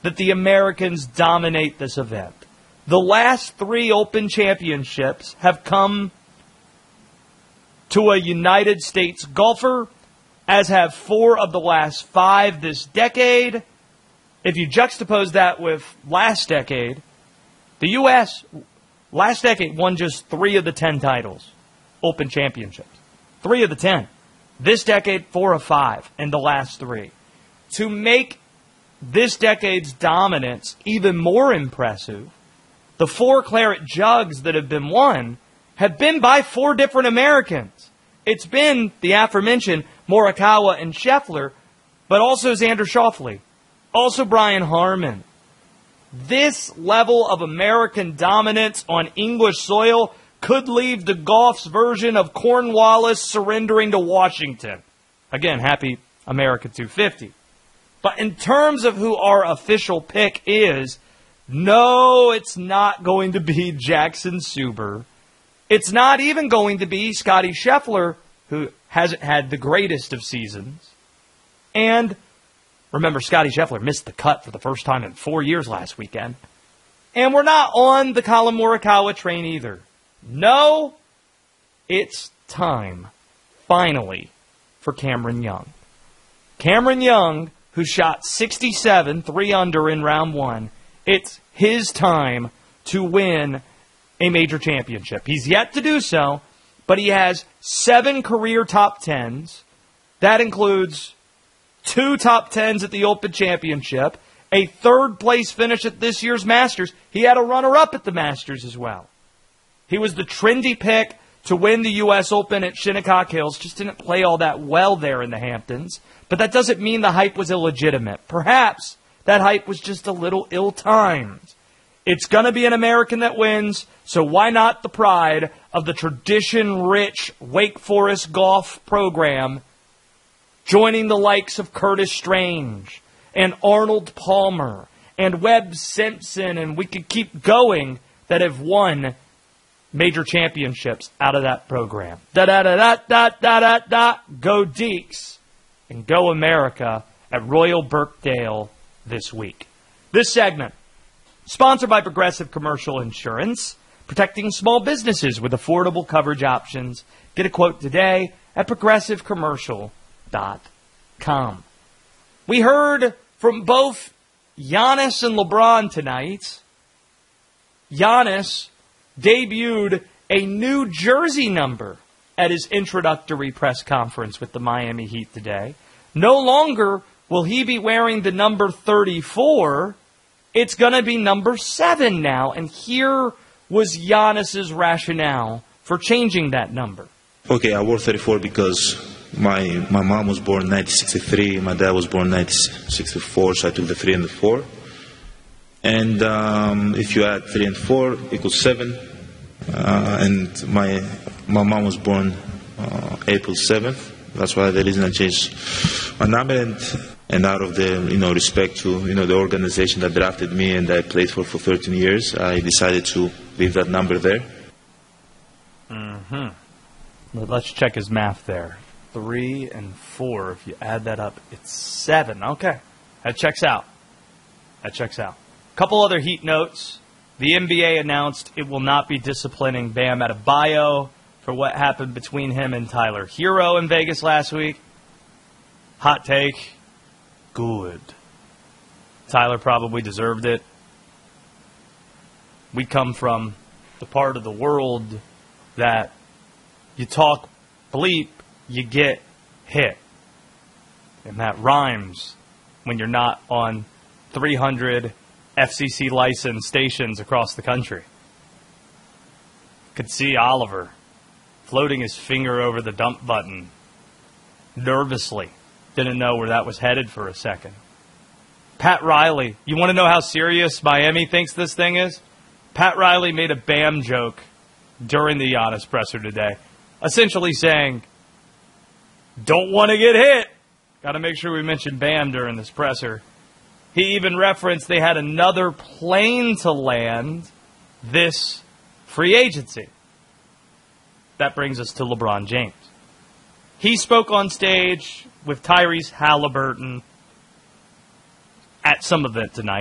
that the Americans dominate this event. The last 3 Open championships have come to a United States golfer, as have 4 of the last 5 this decade. If you juxtapose that with last decade, the U.S. last decade won just 3 of the 10 titles, Open championships. 3 of the 10. This decade, 4 of 5 in the last 3. To make this decade's dominance even more impressive, the 4 claret jugs that have been won have been by 4 different Americans. It's been the aforementioned Morikawa and Scheffler, but also Xander Schauffele, also Brian Harman. This level of American dominance on English soil could leave the golf's version of Cornwallis surrendering to Washington. Again, happy America 250. But in terms of who our official pick is, no, it's not going to be Jackson Suber. It's not even going to be Scottie Scheffler, who hasn't had the greatest of seasons. And remember, Scottie Scheffler missed the cut for the first time in 4 years last weekend. And we're not on the Collin Morikawa train either. No, it's time, finally, for Cameron Young. Cameron Young, who shot 67, 3 under in round 1, it's his time to win a major championship. He's yet to do so, but he has 7 career top 10s. That includes 2 top 10s at the Open Championship, a 3rd place finish at this year's Masters. He had a runner-up at the Masters as well. He was the trendy pick to win the U.S. Open at Shinnecock Hills. Just didn't play all that well there in the Hamptons. But that doesn't mean the hype was illegitimate. Perhaps that hype was just a little ill-timed. It's going to be an American that wins, so why not the pride of the tradition-rich Wake Forest golf program joining the likes of Curtis Strange and Arnold Palmer and Webb Simpson, and we could keep going, that have won major championships out of that program. Da-da-da-da-da-da-da-da. Go Deeks and go America at Royal Birkdale this week. This segment, sponsored by Progressive Commercial Insurance, protecting small businesses with affordable coverage options. Get a quote today at progressivecommercial.com. We heard from both Giannis and LeBron tonight. Giannis debuted a new jersey number at his introductory press conference with the Miami Heat today. No longer will he be wearing the number 34. It's going to be number 7 now. And here was Giannis's rationale for changing that number. Okay, I wore 34 because my mom was born in 1963, my dad was born in 1964, so I took the 3 and the 4. And if you add 3 and 4 equals 7. And my mom was born April 7th. That's why the reason I changed my number. And out of the respect to the organization that drafted me and I played for 13 years, I decided to leave that number there. Let's check his math there. 3 and 4. If you add that up, it's 7. Okay, that checks out. Couple other Heat notes. The NBA announced it will not be disciplining Bam Adebayo for what happened between him and Tyler Hero in Vegas last week. Hot take. Good. Tyler probably deserved it. We come from the part of the world that you talk bleep, you get hit. And that rhymes when you're not on 300 FCC licensed stations across the country. Could see Oliver floating his finger over the dump button nervously. Didn't know where that was headed for a second. Pat Riley. You want to know how serious Miami thinks this thing is? Pat Riley made a Bam joke during the Giannis presser today, essentially saying, don't want to get hit. Got to make sure we mention Bam during this presser. He even referenced they had another plane to land this free agency. That brings us to LeBron James. He spoke on stage with Tyrese Halliburton at some event tonight.